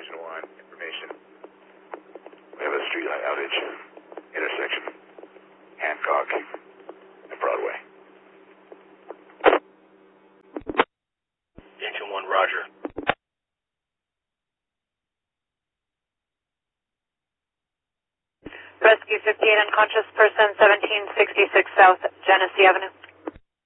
Junction 1, information. We have a streetlight outage. Intersection. Hancock and Broadway. Junction 1, roger. Rescue 58, unconscious person, 1766 South Genesee Avenue.